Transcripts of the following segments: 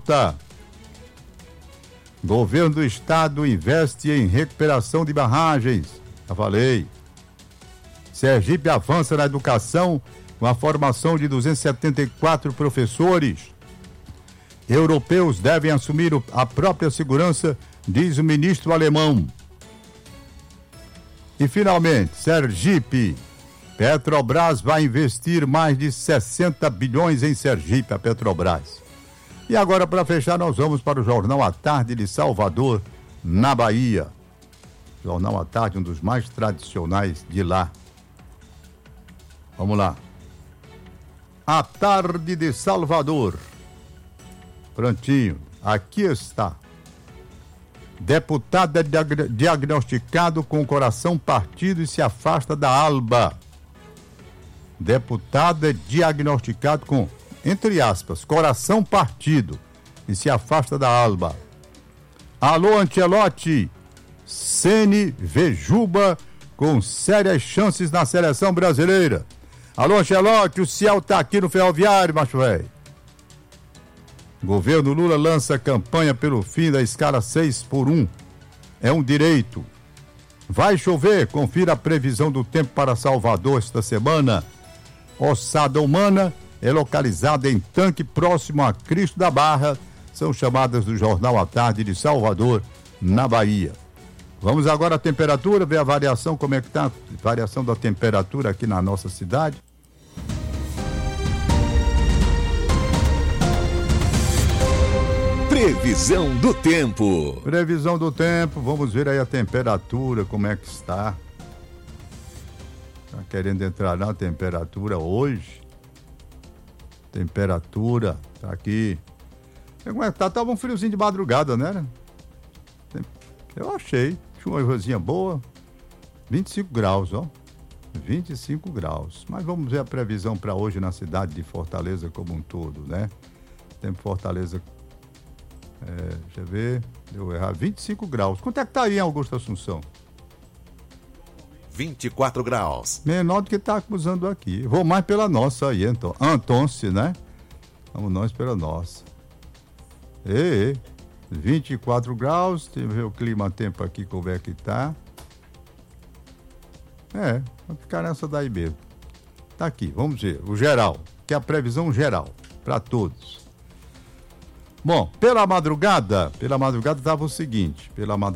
alta. Governo do Estado investe em recuperação de barragens. Já falei. Sergipe avança na educação com a formação de 274 professores. Europeus devem assumir a própria segurança, diz o ministro alemão. E finalmente, Sergipe. Petrobras vai investir mais de 60 bilhões em Sergipe, a Petrobras. E agora, para fechar, nós vamos para o Jornal à Tarde de Salvador, na Bahia. Jornal à Tarde, um dos mais tradicionais de lá. Vamos lá. A Tarde de Salvador. Prontinho, aqui está. Deputado é diagnosticado com coração partido e se afasta da ALBA. Deputado é diagnosticado com, entre aspas, coração partido e se afasta da ALBA. Alô, Ancelotti. Ceni vê Juba com sérias chances na seleção brasileira. Alô, Ancelotti, o Ciel tá aqui no Ferroviário, macho velho. Governo Lula lança campanha pelo fim da escala 6x1. É um direito. Vai chover? Confira a previsão do tempo para Salvador esta semana. Ossada humana é localizada em tanque próximo a Cristo da Barra. São chamadas do Jornal à Tarde de Salvador, na Bahia. Vamos agora à temperatura, ver a variação, como é que está a variação da temperatura aqui na nossa cidade. Previsão do tempo. Previsão do tempo, vamos ver aí a temperatura, como é que está. Tá querendo entrar na temperatura hoje? Temperatura, tá aqui. Como é que tá? Tava um friozinho de madrugada, né? Eu achei. Tinha uma chuvazinha boa. 25 graus, ó. 25 graus. Mas vamos ver a previsão para hoje na cidade de Fortaleza como um todo, né? Tempo Fortaleza. Deixa eu ver. Deu errar. 25 graus. Quanto é que tá aí em Augusto Assunção? 24 graus. Menor do que tá acusando aqui. Vou mais pela nossa aí, então. Antonce, né? Vamos nós pela nossa. 24 graus. Deixa eu ver o clima-tempo aqui, como é que tá. Vai ficar nessa daí mesmo. Tá aqui, vamos ver. O geral, que é a previsão geral para todos. Bom, pela madrugada estava o seguinte,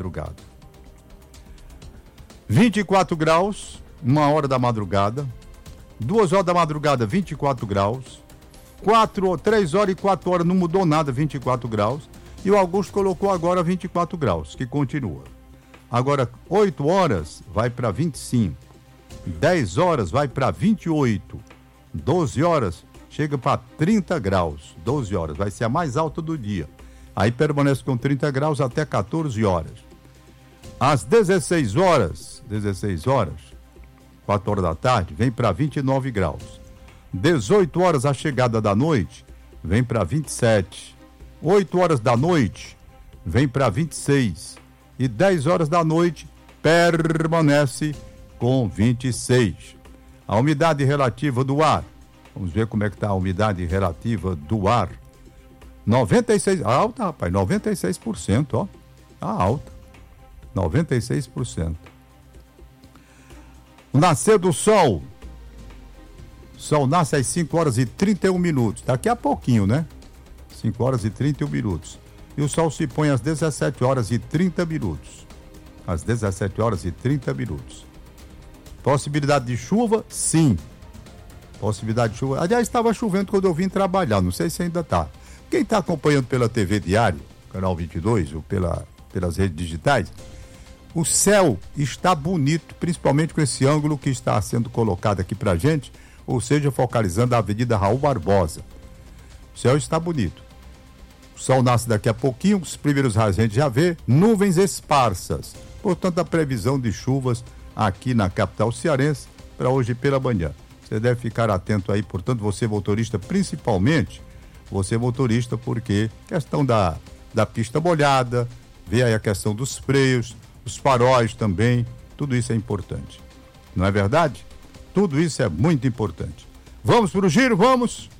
24 graus, 1 hora da madrugada, 2 horas da madrugada, 24 graus, 3 horas e 4 horas não mudou nada, 24 graus, e o Augusto colocou agora 24 graus, que continua. Agora, 8 horas vai para 25, 10 horas vai para 28, 12 horas chega para 30 graus, 12 horas, vai ser a mais alta do dia. Aí permanece com 30 graus até 14 horas. Às 16 horas, 4 horas da tarde, vem para 29 graus. 18 horas a chegada da noite, vem para 27. 8 horas da noite, vem para 26. E 10 horas da noite, permanece com 26. A umidade relativa do ar, vamos ver como é que está a umidade relativa do ar. 96%, alta, rapaz, 96%, ó. Tá alta. 96%. O nascer do sol. O sol nasce às 5 horas e 31 minutos. Daqui a pouquinho, né? 5 horas e 31 minutos. E o sol se põe às 17 horas e 30 minutos. Às 17 horas e 30 minutos. Possibilidade de chuva? Sim. Possibilidade de chuva. Aliás, estava chovendo quando eu vim trabalhar. Não sei se ainda está. Quem está acompanhando pela TV Diário, Canal 22, ou pelas redes digitais, o céu está bonito, principalmente com esse ângulo que está sendo colocado aqui pra gente, ou seja, focalizando a Avenida Raul Barbosa. O céu está bonito. O sol nasce daqui a pouquinho, os primeiros raios a gente já vê, nuvens esparsas. Portanto, a previsão de chuvas aqui na capital cearense para hoje pela manhã. Você deve ficar atento aí, portanto, você motorista, principalmente, você motorista, porque questão da pista molhada, vê aí a questão dos freios, os faróis também, tudo isso é importante. Não é verdade? Tudo isso é muito importante. Vamos para o giro, vamos!